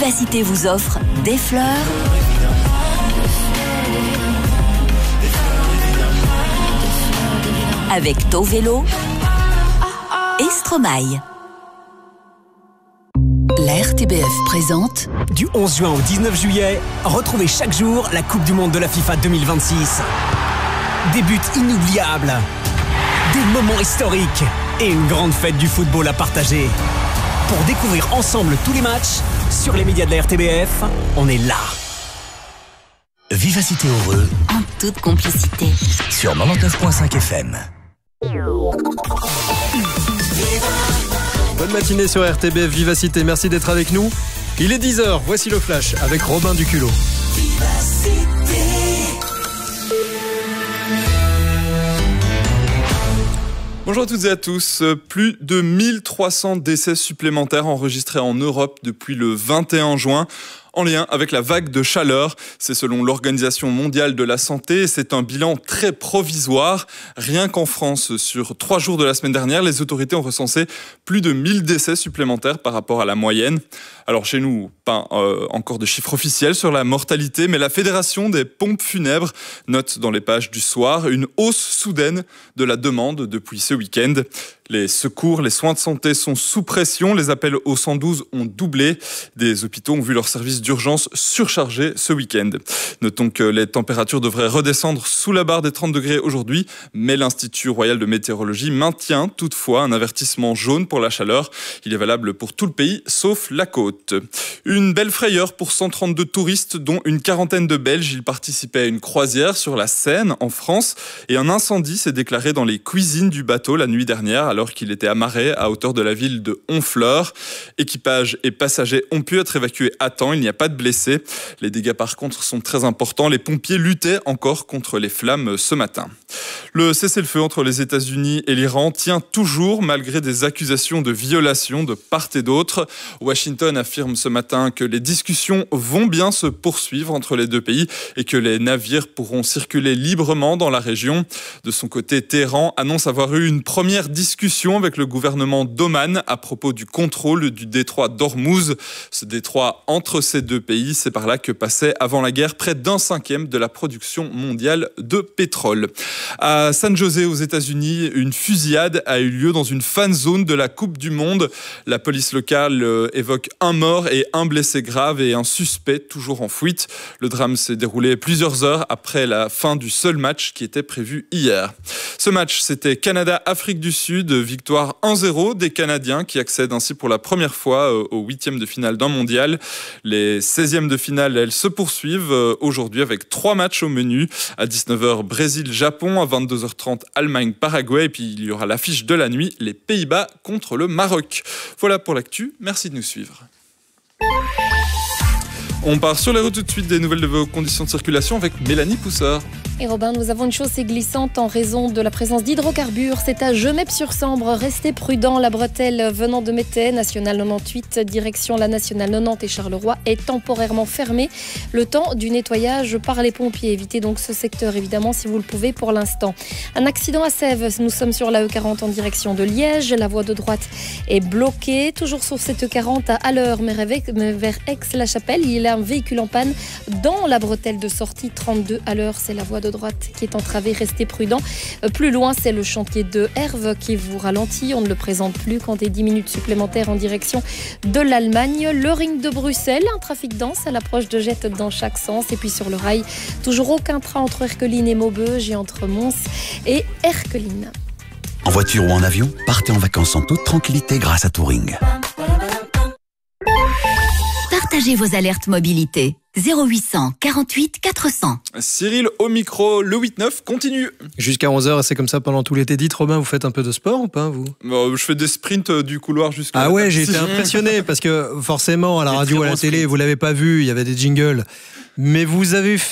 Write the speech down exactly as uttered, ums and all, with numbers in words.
Vivacité vous offre des fleurs avec Tau Vélo et Stromae. La R T B F présente du onze juin au dix-neuf juillet, retrouvez chaque jour la Coupe du Monde de la FIFA deux mille vingt-six. Des buts inoubliables, des moments historiques et une grande fête du football à partager. Pour découvrir ensemble tous les matchs, sur les médias de la R T B F, on est là. Vivacité heureux, en toute complicité, sur quatre-vingt-dix-neuf virgule cinq F M. Bonne matinée sur R T B F Vivacité, merci d'être avec nous. Il est dix heures, voici le flash avec Robin Duculot. Bonjour à toutes et à tous. Plus de mille trois cents décès supplémentaires enregistrés en Europe depuis le vingt et un juin. En lien avec la vague de chaleur. C'est selon l'Organisation mondiale de la santé. C'est un bilan très provisoire. Rien qu'en France, sur trois jours de la semaine dernière, les autorités ont recensé plus de mille décès supplémentaires par rapport à la moyenne. Alors chez nous, pas euh, encore de chiffres officiels sur la mortalité, mais la Fédération des pompes funèbres note dans les pages du soir une hausse soudaine de la demande depuis ce week-end. Les secours, les soins de santé sont sous pression. Les appels au cent douze ont doublé. Des hôpitaux ont vu leurs services d'urgence surchargés ce week-end. Notons que les températures devraient redescendre sous la barre des trente degrés aujourd'hui, mais l'Institut royal de météorologie maintient toutefois un avertissement jaune pour la chaleur. Il est valable pour tout le pays, sauf la côte. Une belle frayeur pour cent trente-deux touristes, dont une quarantaine de Belges. Ils participaient à une croisière sur la Seine, en France, et un incendie s'est déclaré dans les cuisines du bateau la nuit dernière, alors qu'il était amarré à hauteur de la ville de Honfleur. Équipage et passagers ont pu être évacués à temps, il n'y a pas de blessés. Les dégâts par contre sont très importants. Les pompiers luttaient encore contre les flammes ce matin. Le cessez-le-feu entre les États-Unis et l'Iran tient toujours malgré des accusations de violation de part et d'autre. Washington affirme ce matin que les discussions vont bien se poursuivre entre les deux pays et que les navires pourront circuler librement dans la région. De son côté, Téhéran annonce avoir eu une première discussion avec le gouvernement d'Oman à propos du contrôle du détroit d'Ormuz. Ce détroit entre ces deux pays, c'est par là que passait avant la guerre près d'un cinquième de la production mondiale de pétrole. À San José, aux États-Unis, une fusillade a eu lieu dans une fan zone de la Coupe du Monde. La police locale évoque un mort et un blessé grave et un suspect toujours en fuite. Le drame s'est déroulé plusieurs heures après la fin du seul match qui était prévu hier. Ce match, c'était Canada-Afrique du Sud, victoire un zéro des Canadiens qui accèdent ainsi pour la première fois au huitième de finale d'un mondial. Les seizièmes de finale, elles se poursuivent aujourd'hui avec trois matchs au menu. À dix-neuf heures, Brésil-Japon, à vingt-deux heures trente, Allemagne-Paraguay, et puis il y aura l'affiche de la nuit, les Pays-Bas contre le Maroc. Voilà pour l'actu, merci de nous suivre. On part sur les routes tout de suite, des nouvelles de vos conditions de circulation avec Mélanie Poussard. Et Robin, nous avons une chaussée glissante en raison de la présence d'hydrocarbures. C'est à Gemep-sur-Sambre. Restez prudents. La bretelle venant de Métais, nationale quatre-vingt-dix-huit, direction la nationale quatre-vingt-dix et Charleroi, est temporairement fermée. Le temps du nettoyage par les pompiers. Évitez donc ce secteur, évidemment, si vous le pouvez pour l'instant. Un accident à Sèvres. Nous sommes sur la E quarante en direction de Liège. La voie de droite est bloquée. Toujours sur cette E quarante à Alleur, mais vers Aix-la-Chapelle. Il y a un véhicule en panne dans la bretelle de sortie trente-deux à l'heure. C'est la voie de droite qui est entravée. Restez prudents. Plus loin, c'est le chantier de Herve qui vous ralentit. On ne le présente plus. Comptez dix minutes supplémentaires en direction de l'Allemagne. Le ring de Bruxelles, un trafic dense à l'approche de Jette dans chaque sens. Et puis sur le rail, toujours aucun train entre Erqueline et Maubeuge et entre Mons et Erqueline. En voiture ou en avion, partez en vacances en toute tranquillité grâce à Touring. Partagez vos alertes mobilité. zéro huit cent quarante-huit quatre cents. Cyril au micro, le huit neuf continue. Jusqu'à onze heures, et c'est comme ça pendant tout l'été. Dites Robin, vous faites un peu de sport ou pas, vous ? euh, Je fais des sprints du couloir jusqu'à... Ah ouais, j'ai été impressionné parce que forcément à la radio, à la télé, vous l'avez pas vu, il y avait des jingles. Mais vous avez